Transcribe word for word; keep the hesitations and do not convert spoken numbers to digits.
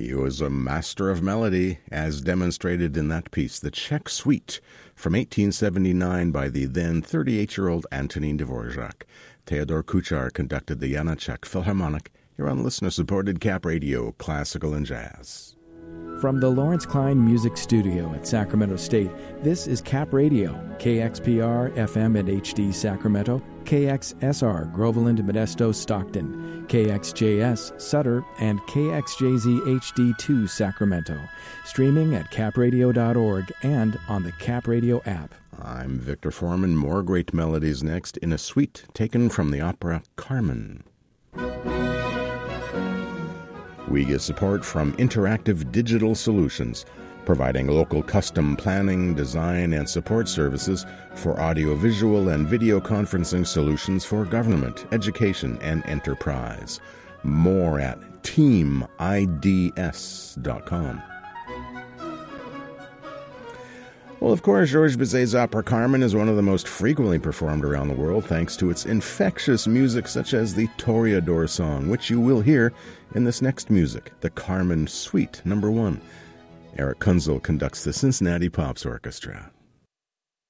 He was a master of melody, as demonstrated in that piece, the Czech Suite, from eighteen seventy-nine by the then thirty-eight-year-old Antonín Dvorak. Theodor Kuchar conducted the Janáček Philharmonic. You're on listener-supported Cap Radio, Classical and Jazz. From the Lawrence Klein Music Studio at Sacramento State, this is Cap Radio, K X P R, F M and H D Sacramento, K X S R, Groveland, Modesto, Stockton, K X J S, Sutter, and K X J Z H D two, Sacramento. Streaming at cap radio dot org and on the Cap Radio app. I'm Victor Foreman. More great melodies next in a suite taken from the opera Carmen. We get support from Interactive Digital Solutions, providing local custom planning, design, and support services for audiovisual and video conferencing solutions for government, education, and enterprise. More at team I D S dot com. Well, of course, Georges Bizet's opera Carmen is one of the most frequently performed around the world, thanks to its infectious music such as the Toreador song, which you will hear in this next music, the Carmen Suite number one. Eric Kunzel conducts the Cincinnati Pops Orchestra.